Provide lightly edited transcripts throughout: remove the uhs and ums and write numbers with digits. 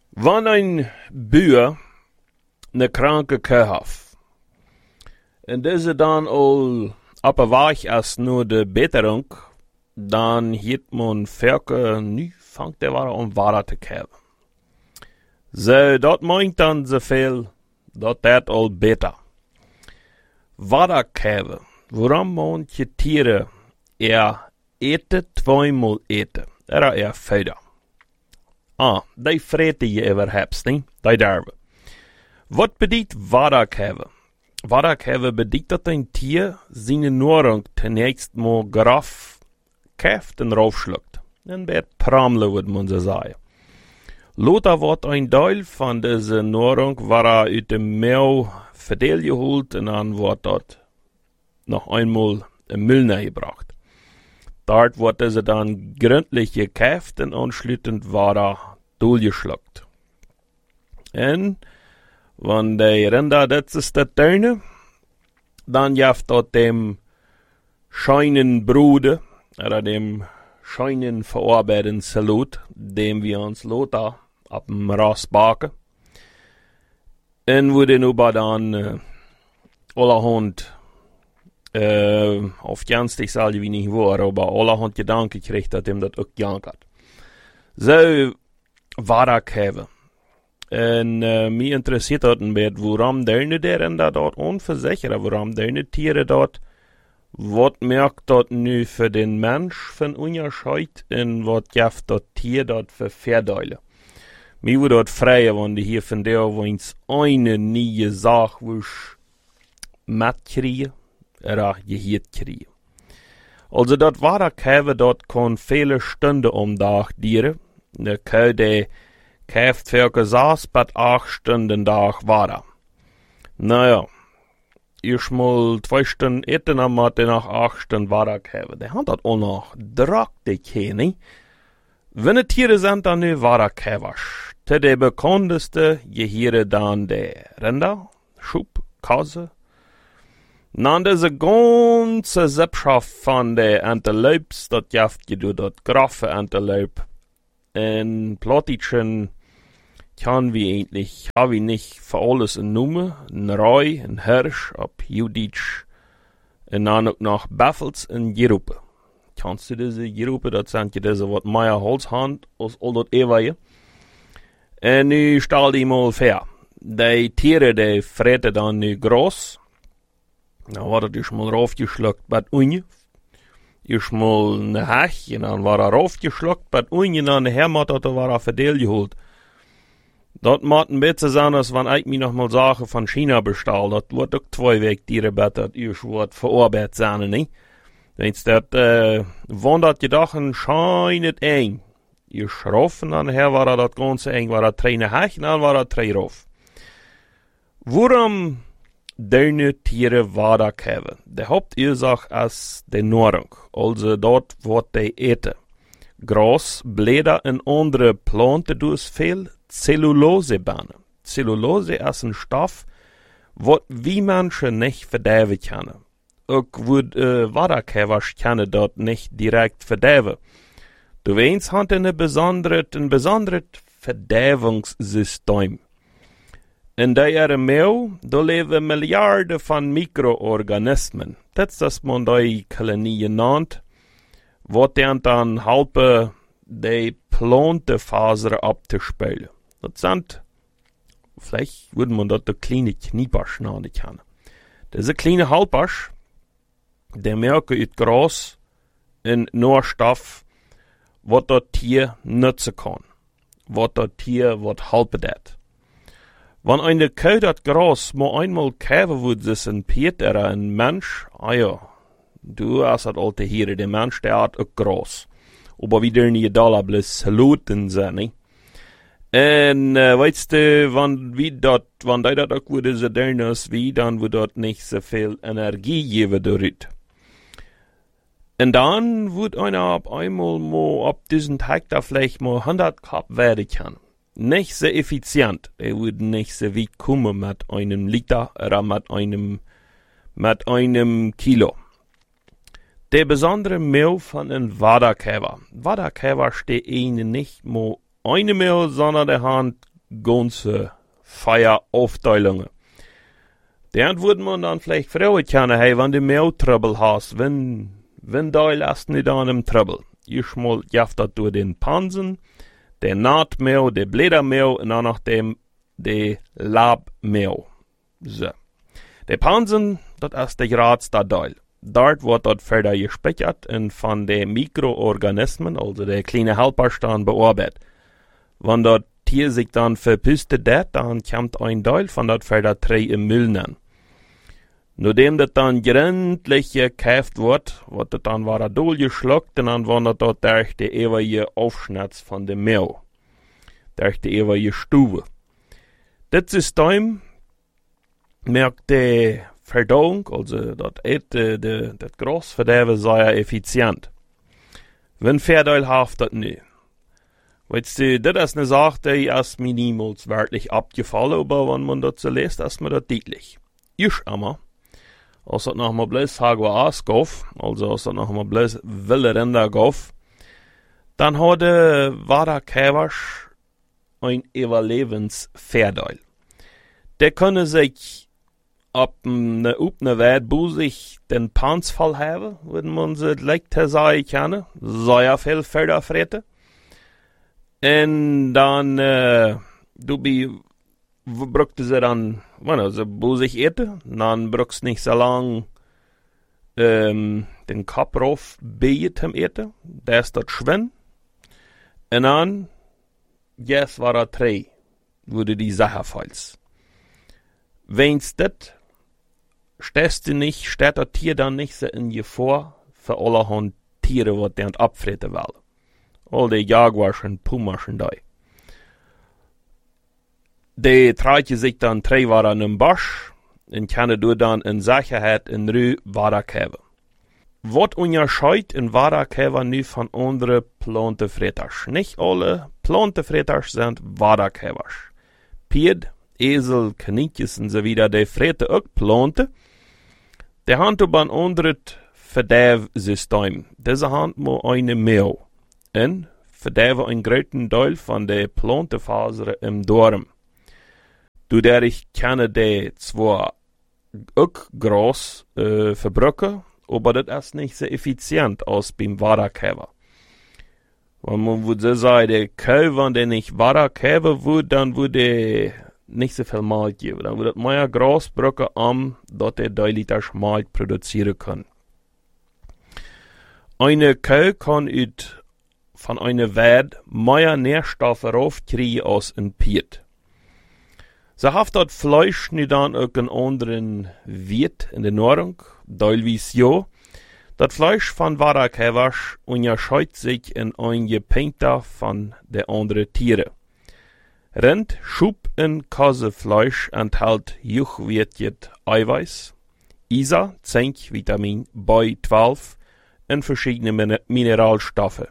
Wann ein Buur ne kranke Kuh hat, en deze dan al op een weg als nur de Betterung, dan hiet man verke, nu fangt er weer om water te geven. Zo, dat meint dan zoveel, dat dat al beter. Water geven, waarom moet je tieren eten, tweemaal eten, er verder. Die vreten je überhaupt niet, die derven. Wat bedeutet water geven? Water geven bedeutet dat een tier zijn nahrung zunächst mal graf keft en raufschluckt. En bij het pramelen, würde man so sagen. Later wordt een deel van deze nahrung uit de meel verdeeld geholt en dan wordt dat nog einmal in Müll gebracht. Dort wordt deze dan gründlich gekeft en anschließend Water durchgeschluckt. En wann die Rinder das ist das Döne, dann jaft dort dem scheinen Brude, oder dem scheinen verarbeiteten Salut, dem wir uns Lothar ab dem Ras baken. En wo den über dann allerhand auf janstig sal je wie nicht war, aber allerhand Gedanken gekriegt, dass dem das auch jank hat. So, Water geven. En mij interessiert dat een beetje, waarom deine deren dat onverzekeren, waarom deine tieren dat, wat merkt dat nu voor den mens van onderscheid en wat jaft dat tier dat voor verdelen. Mij wordt dat vrije, want die hier van der wens eine nieuwe zaak woes met krijgen, je hier krijgen. Also dat water geven, dat kan vele stunden om dag dieren. De kuh die keft für 6 bis 8 Stunden Tag Water. Naja, ich mal 2 Stunden eten, dann hat er nach 8 Stunden Water geven. Der hat das auch noch draktig nicht. Wenn die Tiere sind, dann nur Water gevers. Der bekannteste Gehiere dann der Rinder, Schub, Kase. Dann diese ganze Sippschaft von der Antelopes, das jaft je durch das graffe Antelope. En Plattitschen kann wie eigentlich, habe ich nicht für alles eine Nummer, ein Reu, ein Hirsch, ab Juditsch, und dann auch noch Baffels und Jerupe. Kannst du diese Jerupe, das sind ja diese, was Meier Holzhand, aus all das Eweie. Und nu stell die mal fair. Die Tiere, die freten dann nu groß. Da wird das mal raufgeschluckt, bei Unje. Ich mal ne Hech, en dan war raufgeschluckt, bei Unjen an de Hermat, dat war verdeeld geholt. Dat macht ein bisschen sein, als wenn ich mir noch mal Sachen von China bestell, dat wird auch 2 Weg Tiere dat ich wird verarbeitet sein, nicht? Wenn's dat, wandert gedachen, scheinet eng. Ich schroff, und dann her war dat ganze eng, war 3 ne Hech, en dan war 3 rauf. Warum deine Tiere Water geven? De Hauptursache ist die Nahrung, also dort, wat die eten. Gras, Blätter und andere Planten dus viel Zellulosebahnen. Zellulose ist ein Stoff, wat wie Menschen nicht verderben können. Auch wird Watergevers können dort nicht direkt verderben. Du weißt, hat ein besonderes Verderbungssystem. In der Mehl, da leben Milliarden von Mikroorganismen. Das ist das man die Kolonie genannt, wat dann helpen, die Plantefasern abzuspielen. Das sind, vielleicht würde man das kleine Kniepasch nennen können. Diese kleine Halpasch, der merken uit Gras in Nährstoff, was das Tier nutzen kann. Was das Tier, was helfen dat. Wenn eine Kuh das Gras mal einmal käven würde, ist ein Peter, ein Mensch, ja, du hast das alte hier, der Mensch, der hat auch Gras. Aber wieder nicht da, bloß saluten sie, nicht? Und, weißt du, wenn die das auch würde, so drin ist, wie, dann würde das nicht so viel Energie geben, dort. Und dann würde einer ab einmal mal, ab diesen Tag da vielleicht mal 100 Cup werden können. Nicht sehr effizient. Er würde nicht so weit kommen mit einem Liter oder mit einem Kilo. Der besondere Mehl von einem Waderkäfer. Waderkäfer steht ihnen nicht nur eine Mehl, sondern der hat ganze Feieraufteilungen. Der würden man dann vielleicht fragen können, hey, wenn du mehr Trouble hast, wenn da lässt nicht an dem Trouble. Ich mal jaft das durch den Pansen, der Nahtmehl, der Blättermehl und dann noch dem der Labmehl. So. Der Pansen, das ist der geradste Teil. Dort wird dort further gespeichert und von den Mikroorganismen, also der kleine Helferstein, bearbeitet. Wenn dort Tier sich dann verpüstet hat, dann kommt ein Teil von dort further drei im Müll nennen. Nachdem das dann gründlich gekauft wird das dann war durchgeschluckt und dann wandert dort durch die ewige Aufschnitz von dem Mehl. Durch die ewige Stube. Das System merkt die Verdauung, also das Großverderben sehr effizient. Wenn Verdauung haft das nicht. Weißt du, das ist eine Sache, die ist mir niemals wirklich abgefallen, aber wenn man das so liest, ist mir das deutlich. Ich immer, als das noch mal bloß Haguas gauf, also als das noch mal bloß wilde Rinder gauf, dann hatte Wadakäwers ein Überlebensverdauung. Der konnte sich ab ne Welt, wo sich den Panzfall haben, würden man sie leichter sagen können, sehr viel Förder freten. Und dann, brückte sie dann, wo sich ete, dann brückst nicht so lang, den Kopf rauf, zum ete, der ist dort schwinn. Und dann, jetzt war er drei, wurde die Sache falsch. Wenn's das, steht das Tier dann nicht so in Gefahr für allerhand Tiere, die den abfressen wollen. All die Jaguars und Pumas und da. Die treitje sich dann drei waren im Bosch und können du dann in Sicherheit in Ruhe weitergeben. Was unterscheidet in Weitergeben nu von anderen Plantefretters? Nicht alle Plantefretters sind Weitergebers. Pferd, Esel, Kaninchen und so wieder, die fressen auch Planten. Die haben aber ein anderes Verderbsystem. Diese haben nur eine Mehl. Und verderben einen großen Teil von der Plantenfasern im Darm. Dadurch können die zwar auch groß verbruiken, aber das ist nicht so effizient als beim Weitergeben. Wenn man würde sagen, der Kuh, wenn der nicht weitergeben würde, dann würde nicht so viel Milch geben. Dann würde mehr Gras brauchen, dass der 3 Liter Milch produzieren kann. Eine Kuh kann von einer Weide mehr Nährstoffe raufkriegen als ein Pferd. Sie hat das Fleisch nicht dann auch einen anderen Wert in der Nahrung, teilweise ja. Das Fleisch von Weitergewers unterscheidet sich in einige Punkte von den anderen Tieren. Rind, Schub und Käsefleisch enthält hochwertiges Eiweiß, Eisen, Zink, Vitamin B12 und verschiedene Mineralstoffe.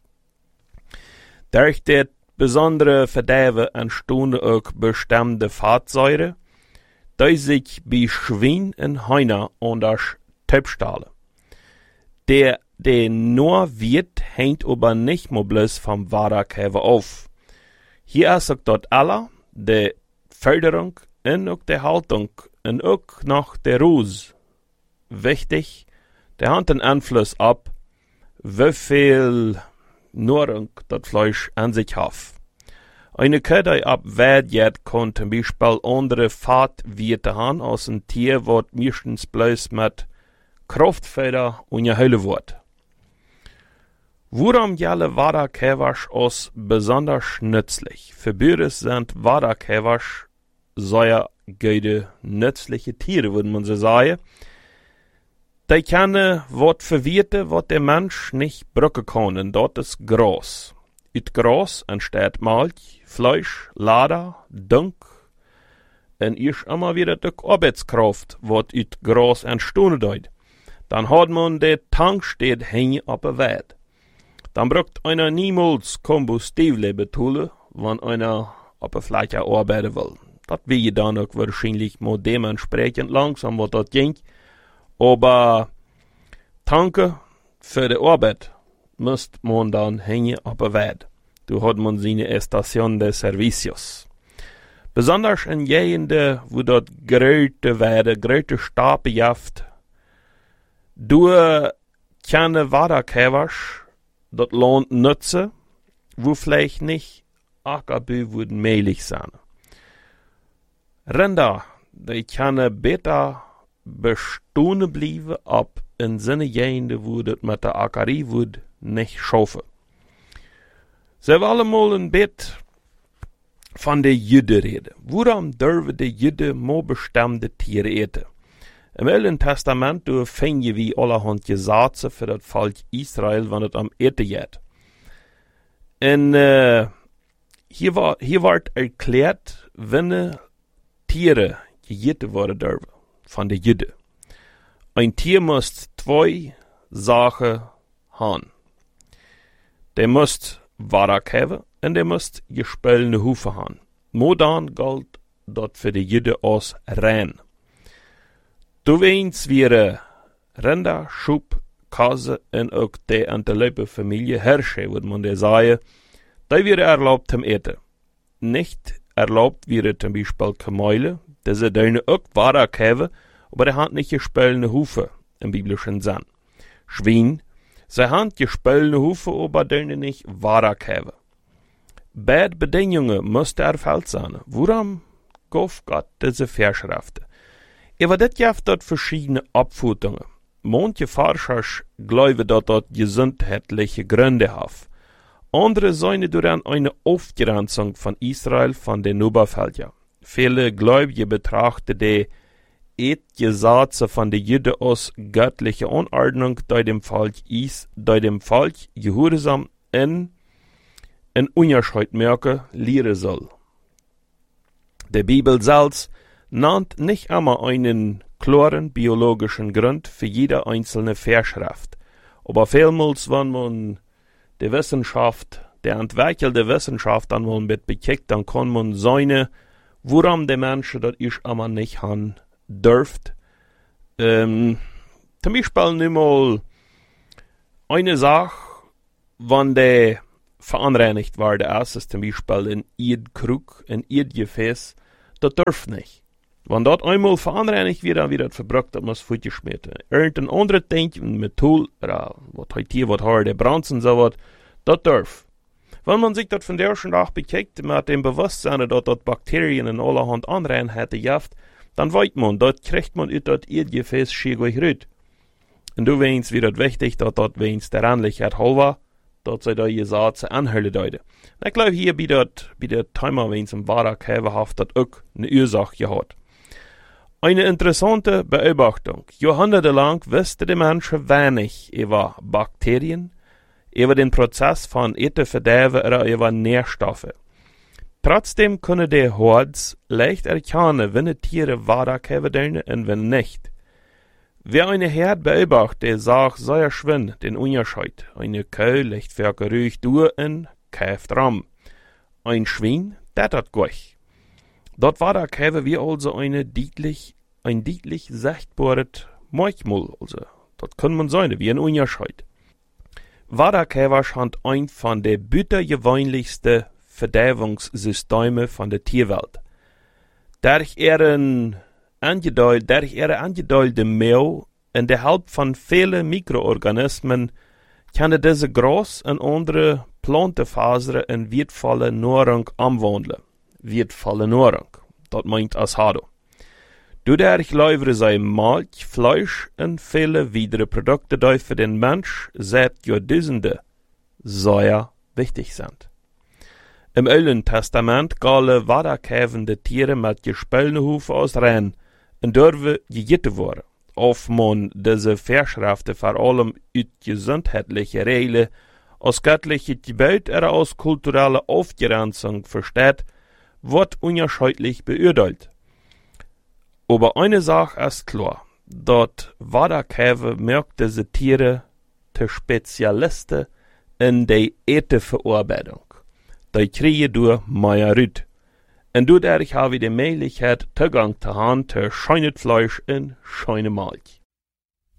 Durch das besondere Verderben entstehen auch bestimmte Fettsäuren, die sich bei Schwein und Hühner anders Typstahlen. Der nur wird, hängt aber nicht mehr bloß vom Weitergeben auf. Hier ist auch dort alle, die Förderung und auch die Haltung und auch noch der Ruß. Wichtig, der hat einen Einfluss ab, wie viel Nahrung das Fleisch an sich hat. Eine Kuh, die abwertet, kann zum Beispiel andere Fettwerte haben als ein Tier, das meistens bloß mit Kraftfeder unterhalten wird. Warum jelle Weitergewers als besonders nützlich? Für Bürger sind Weitergewers sehr gute, nützliche Tiere, würde man so sagen. Die können was verwerten, was der Mensch nicht brauchen kann, und das ist Gras. Uit Gras entsteht Milch, Fleisch, Leder, Dunk, und ist immer wieder die Arbeitskraft, was uit Gras entstehen dort. Dann hat man den Tankstedt hängen auf der Weide. Dann braucht einer niemals Kombustible betullen, wenn einer auf der Fläche arbeiten will. Das will dann auch wahrscheinlich mal dementsprechend langsam, was das ging. Aber Tanke für die Arbeit müsste man dann hängen auf der Weide. Da hat man seine Station de Servicios. Besonders in Gegenden, wo dort große Stapen jaft, du keine Waderkävers, dort Land nutzen, wo vielleicht nicht Ackerbü würden mehlig sein. Rinder, die können besser bestehen bleiben, ab in seine Gegenden, wo das mit der Ackerie wird nicht schaffen. Sie wollen mal ein Bett von der Jüde reden. Warum dürfen die Jüde mal bestimmte Tiere eten? Im Alten Testament finden wir allerhand Gesetze für das Volk Israel, wenn es am Eten geht. Und hier wird erklärt, wenn Tiere gegessen worden dürfen von der Jüde. Ein Tier muss 2 Sachen haben. Der muss Warak haben und der muss gespöllene Hufe haben. Modan galt dort für die Jüde als rein. Du weinst wäre Rinder, Schub, Kase und auch die Antilope-Familie Hirsche, würde man der sagen, die wäre erlaubt zum Eten. Nicht erlaubt wäre zum Beispiel Kamele, die sie denen auch Warak haben, aber die haben nicht gespöllene Hufe im biblischen Sinn. Schwein, sie haben gespöllene Hufe, aber denen nicht Warak haben. Beide Bedingungen mussten erfüllt sein. Warum gab Gott diese Vorschriften? Aber das gibt dort verschiedene Abfutungen. Manche Forscher glauben, dass dort gesundheitliche Gründe haben. Andere sehen daran eine Aufgrenzung von Israel von den Oberfeldern. Viele Gläubige betrachten die Gesetze von den Juden als göttliche Unordnung, die dem Volk Gehorsam in Unterschied merken lehren soll. Die Bibel selbst nennt nicht immer einen klaren biologischen Grund für jede einzelne Vorschrift. Aber vielmals, wenn man die Wissenschaft, die entwickelte Wissenschaft einmal mit bekickt, dann kann man sehen, warum die Menschen das ich immer nicht haben dürft. Zum Beispiel nicht mal eine Sache, wenn die veranreinigt wurde, ist zum Beispiel ein Erdkrug, ein Erdgefäß, das dürft nicht. Wenn dort einmal veranreinigt wird, dann wird das verbraucht, das muss fortgeschmiert werden. Irgendein anderes Ding, ein Metall, oder was heute hier, was heute, Bronzen, so was, das darf. Wenn man sich das von der ersten Tag bekickt, mit dem Bewusstsein, dass dort Bakterien in allerhand Anreinheiten jaft, dann weiß man, dort kriegt man aus das Erdgefäß schier rüt. Und du weinst, wie das wichtig, dass dort weinst der Reinlichkeit halber, dort sei da Gesetze anhören deuten. Ich glaube, hier bei der Thema, wenn es im Warak haft, das auch eine Ursache gehabt. Eine interessante Beobachtung. Jahrhundertelang wussten die Menschen wenig über Bakterien, über den Prozess von Verderben oder über Nährstoffe. Trotzdem können die Hords leicht erkennen, wenn die Tiere Warak haben und wenn nicht. Wer eine Herd beobachtet, der sagt sehr schön den Unterschied. Eine Kuh legt für Gerücht durch und kauft Ramm. Ein Schwein, das hat gleich. Dort Warak haben wir also ein deutlich sichtbares Merkmal. Also, dort kann man sagen, wie ein Unterschied. Warak haben ein von den bittergewöhnlichsten Verderbungssysteme von der Tierwelt. Durch ihre angedeulte Mehl und der Help von vielen Mikroorganismen können diese groß und andere Plantenfasern in wertvolle Nahrung umwandeln. Wertvolle Nahrung, das meint Asado. Dadurch liefern sie Milch, Fleisch und viele weitere Produkte, die für den Mensch seit Jahrtausenden sehr wichtig sind. Im Alten Testament galten waderkäfende Tiere mit gespöllenen Hufen aus rein und dürfen gegessen werden. Auf man diese Vorschriften vor allem aus gesundheitlichen Regeln, aus göttlichen Gebot oder aus kultureller Aufgrenzung versteht, wird unterschiedlich beurteilt. Aber eine Sache ist klar, dort Waderkäfer merkt diese Tiere zu Spezialisten in der Eteverarbeitung. Die kriegen durch mehr Rüt. Und dadurch haben wir die Möglichkeit, Zugang zu haben zu schönem Fleisch und schönem Milch.